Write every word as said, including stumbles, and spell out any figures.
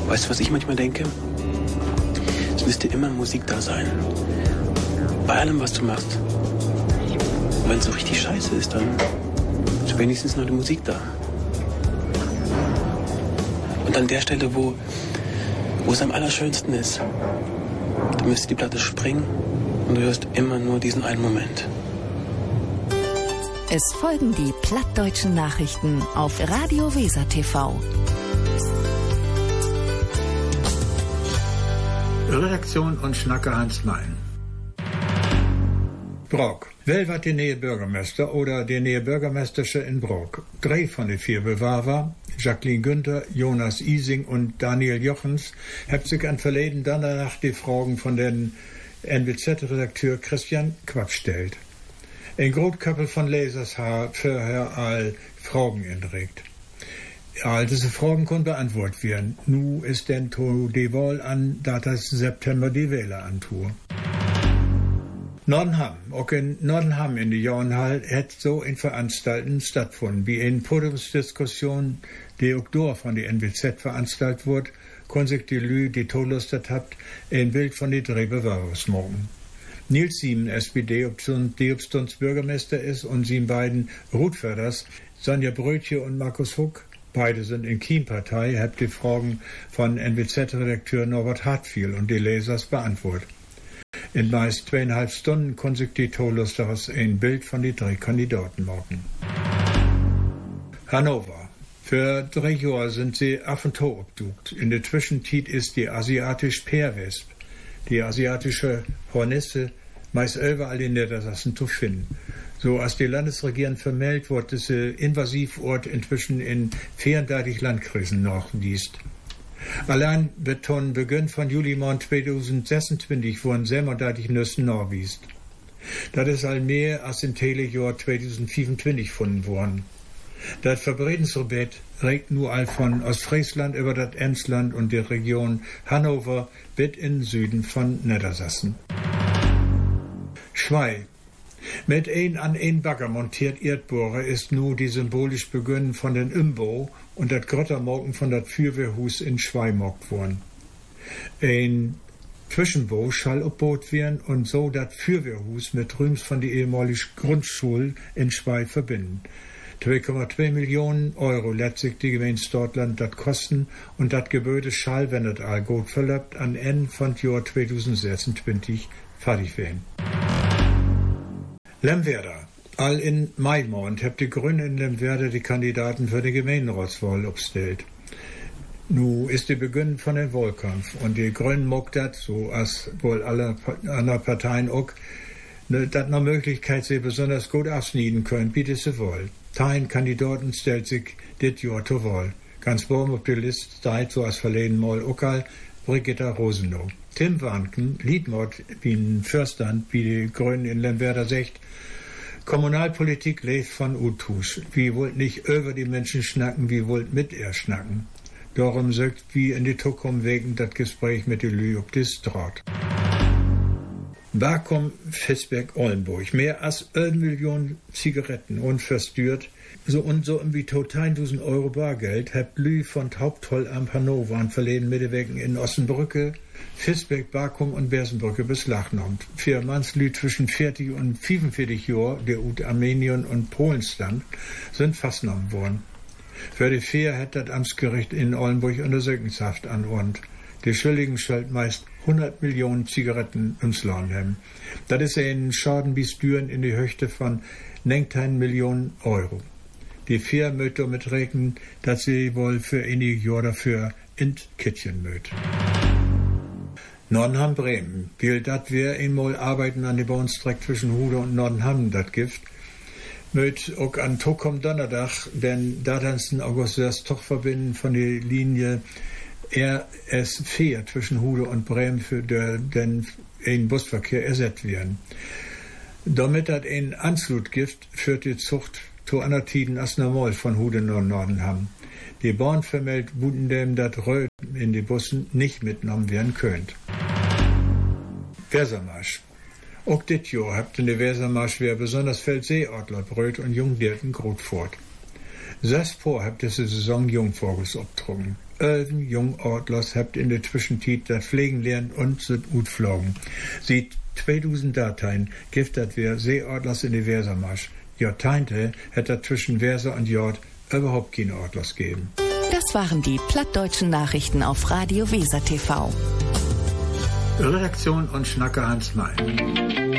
Weißt du, was ich manchmal denke? Es müsste immer Musik da sein. Bei allem, was du machst. Wenn es so richtig scheiße ist, dann ist wenigstens noch die Musik da. Und an der Stelle, wo, wo es am allerschönsten ist, da müsste die Platte springen und du hörst immer nur diesen einen Moment. Es folgen die plattdeutschen Nachrichten auf Radio Weser T V. Redaktion und Schnacker Hans Mein. Brok. Wel wat die neue Bürgermeister oder die neue Bürgermeistersche in Brok. Drei von den vier Bewerber, Jacqueline Günther, Jonas Ising und Daniel Jochens, haben sich an verleden danach die Fragen von den N W Z-Redakteur Christian Quapp stellt. Ein Grotkappel von Lesers ha vorher all Fragen entregt. All diese Fragen konnten beantwortet werden. Nu ist denn to die Wahl an, da das September die Wähler antur. Nordenham, auch in Nordenham in die Jornhall hat so in Veranstalten stattgefunden, wie in Podiumsdiskussion, die auch dort von die N W Z veranstaltet wird, können sich die Lü, die Todlustet habt, ein Bild von die drei Bewerbers morgen. Nils Siemen, S P D, die Obstunds Bürgermeister ist, und sieben beiden Rutförders, Sonja Brötje und Markus Huck, beide sind in Kiem-Partei, habt die Fragen von N W Z-Redakteur Norbert Hartfiel und die Lesers beantwortet. In meist zweieinhalb Stunden konnte sich die Tolusters ein Bild von den drei Kandidaten machen. Hannover. Für drei Jahre sind sie auf und to obdukt. In der Zwischenzeit ist die asiatische Peerwesp, die asiatische Hornisse, meist überall in Niedersachsen zu finden. So als die Landesregierung vermeldet wird, dass sie Invasivort inzwischen in vierunddreißig Landkreisen nachgewiesen. Allein wird von Beginn von Juli zweitausendsechsundzwanzig wurden siebenunddreißig Nüssen nachgewiesen. Das ist all mehr als im Telejahr zweitausendfünfundzwanzig gefunden worden. Das Verbreitungsgebiet reicht nur all von Ostfriesland über das Emsland und die Region Hannover bis in Süden von Niedersachsen. Schwei. Mit ein an ein Bagger montiert Erdbohrer ist nu die symbolisch Beginn von den Imbau und das Grottermorgen von das Fürwehrhus in Schwei mockt worden. Ein Zwischenbau schall obbaut werden und so das Fürwehrhus mit Rüms von die ehemalige Grundschule in Schwei verbinden. zwei Komma zwei Millionen Euro lässt sich die Gemeinde Stortland das kosten und das Gebäude schall, wenn das all gut verlebt, an Ende von Jahr zweitausendsechsundzwanzig fertig werden. Lemwerder. All in Maimond habt die Grünen in Lemwerder die Kandidaten für die Gemeinderatswahl aufgestellt. Nu ist der Beginn von dem Wahlkampf und die Grünen mockt das, so als wohl alle anderen Parteien auch, ne, dat noch Möglichkeit sie besonders gut abschneiden können, bietet sie wohl. Tein Kandidaten stellt sich dit Jahr zur Wahl. Ganz oben auf der Liste steht, so als verleden Mal Okal, Brigitta Rosenow. Tim Warnken, Liedmord, wie ein Fürstand, wie die Grünen in Lemwerder sagt, Kommunalpolitik lebt von Utus. Wir wollt nicht über die Menschen schnacken, wir wollt mit ihr schnacken. Darum sagt wir in die Zukunft wegen das Gespräch mit den Lü auf das Draht. Vakuum Fisberg-Ollenburg. Mehr als eine Million Zigaretten unverstört. So und so irgendwie total tausend Euro Bargeld hat Lü von Haupttoll am Hannover an verleden Mittewegen in Ossenbrücke, Fisberg, Vakuum und Bersenbrücke beschlagnahmt. Vier Mannslü zwischen vierzig und fünfundvierzig Jahren, der ut Armenien und Polen stand, sind festgenommen worden. Für die vier hat das Amtsgericht in Ollenburg Untersuchungshaft anordnet. Die Schuldigen stellt meist hundert Millionen Zigaretten ins Land haben. Das ist ein Schaden bis Düren in die Höhe von neunzehn Millionen Euro. Die vier möchten damit rechnen, dass sie wohl für einige Jahre dafür in Kittchen möchten. Nordenham-Bremen. Weil dat wir einmal arbeiten an der Bahnstrecke zwischen Hude und Nordenham, das Gift, möcht auch an Tokom Donnerdag, denn da dann August das doch verbinden von der Linie R S vier zwischen Hude und Bremen für den ein Busverkehr ersetzt werden. Damit hat ein Anschlussgift führt die Zucht zu einer Tiden als normal von Hude nach Nordenham. Die Bahn vermeldet Budendem, dass Röd in die Bussen nicht mitgenommen werden könnt. Wesermarsch. Auch dit Jahr habt in der Wesermarsch wer besonders Feldseeortler Bröt und Jungdirten Grotfort. Sas vor habt diese Saison Jungvogels abgetrunken. Elfen Jungortlers habt in der Zwischenzeit das Pflegen lernen und sind gut flogen. Sie zweitausend Dateien gibt das wir Seeortlers in die Wesermarsch. Jahrzehnte hätte zwischen Weser und Jord überhaupt keine Ortlers geben. Das waren die plattdeutschen Nachrichten auf Radio Weser T V. Redaktion und Schnacker Hans May.